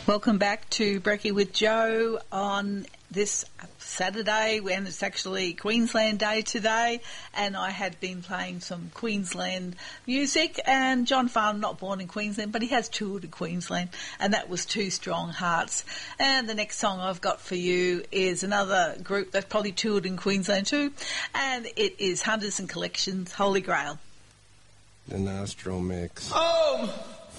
Welcome back to Brekkie with Joe on this Saturday when it's actually Queensland Day today, and I had been playing some Queensland music, and John Farnham, not born in Queensland, but he has toured in Queensland, and that was Two Strong Hearts. And the next song I've got for you is another group that's probably toured in Queensland too, and it is Hunters and Collections, Holy Grail. The Nostro Mix. Oh!